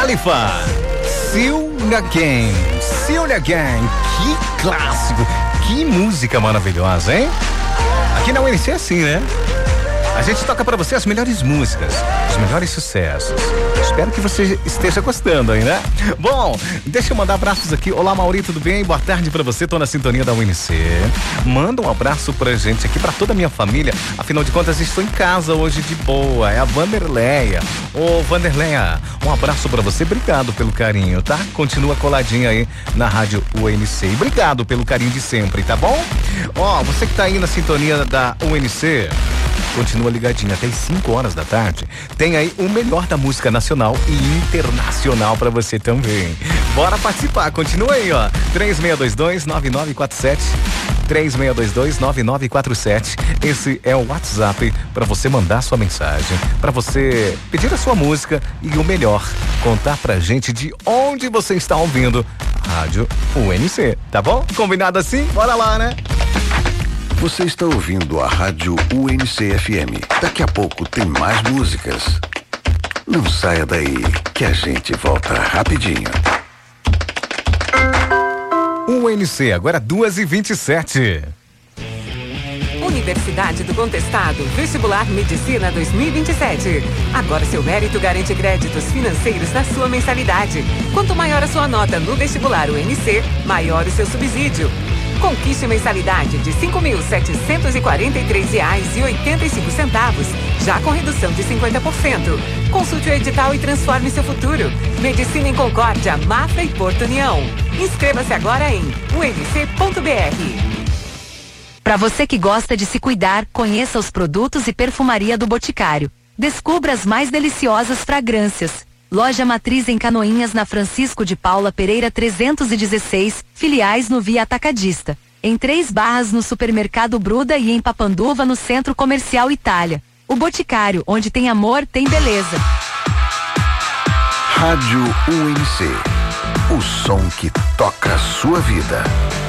Khalifa, Silvia Gang. Silvia Gang, que clássico, que música maravilhosa, hein? Aqui na UNC é assim, né? A gente toca pra você as melhores músicas, os melhores sucessos. Espero que você esteja gostando aí, né? Bom, deixa eu mandar abraços aqui. Olá, Mauri, tudo bem? Boa tarde pra você, tô na sintonia da UNC. Manda um abraço pra gente aqui, pra toda a minha família. Afinal de contas, estou em casa hoje de boa. É a Vanderleia. Ô, Vanderleia, um abraço pra você. Obrigado pelo carinho, tá? Continua coladinha aí na rádio UNC. E obrigado pelo carinho de sempre, tá bom? Ó, você que tá aí na sintonia da UNC, continua ligadinho até as 5 horas da tarde. Tem aí o melhor da música nacional e internacional pra você também. Bora participar, continua aí, ó. 3622-9947. 3622-9947. Esse é o WhatsApp para você mandar sua mensagem, para você pedir a sua música e o melhor, contar pra gente de onde você está ouvindo Rádio UNC, tá bom? Combinado assim? Bora lá, né? Você está ouvindo a Rádio UNC FM. Daqui a pouco tem mais músicas. Não saia daí, que a gente volta rapidinho. UNC, agora 2h27. Universidade do Contestado, Vestibular Medicina 2027. Agora seu mérito garante créditos financeiros na sua mensalidade. Quanto maior a sua nota no vestibular UNC, maior o seu subsídio. Conquiste mensalidade de R$ 5.743,85, já com redução de 50%. Consulte o edital e transforme seu futuro. Medicina em Concórdia, Mafra e Porto União. Inscreva-se agora em unc.br. Para você que gosta de se cuidar, conheça os produtos e perfumaria do Boticário. Descubra as mais deliciosas fragrâncias. Loja matriz em Canoinhas, na Francisco de Paula Pereira 316, filiais no Via Atacadista. Em 3 Barras no Supermercado Bruda e em Papanduva no Centro Comercial Itália. O Boticário, onde tem amor, tem beleza. Rádio UNC, o som que toca a sua vida.